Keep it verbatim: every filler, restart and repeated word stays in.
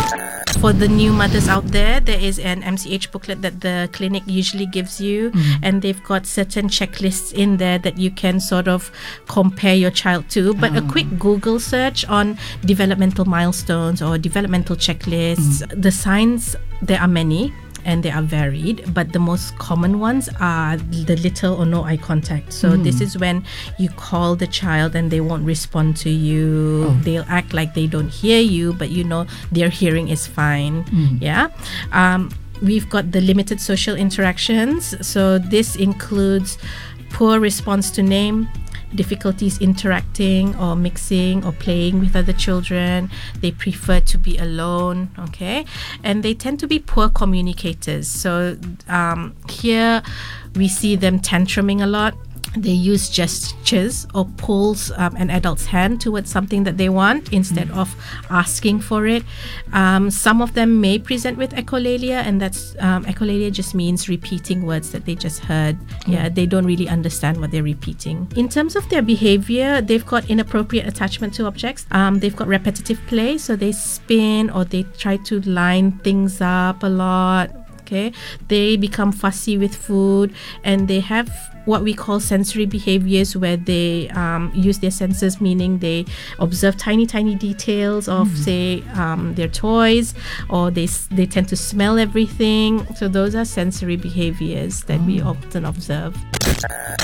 For the new mothers out there, there is an M C H booklet that the clinic usually gives you, mm. and they've got certain checklists in there that you can sort of compare your child to. But oh. a quick Google search on developmental milestones or developmental checklists, mm. the signs, there are many. And they are varied, but the most common ones are the little or no eye contact. So mm. this is when you call the child and they won't respond to you. Oh. They'll act like they don't hear you, but you know their hearing is fine. Mm. Yeah. Um, we've got the limited social interactions. So this includes poor response to name, difficulties interacting or mixing or playing with other children. They prefer to be alone, okay? And they tend to be poor communicators. So um, here we see them tantruming a lot. They use gestures or pulls um, an adult's hand towards something that they want instead mm. of asking for it. Um, some of them may present with echolalia, and that's um, echolalia just means repeating words that they just heard. Mm. Yeah, they don't really understand what they're repeating. In terms of their behavior, they've got inappropriate attachment to objects. Um, they've got repetitive play, so they spin or they try to line things up a lot. Okay, they become fussy with food, and they have what we call sensory behaviors, where they um, use their senses, meaning they observe tiny, tiny details of, mm. say, um, their toys, or they they tend to smell everything. So those are sensory behaviors that oh. we often observe.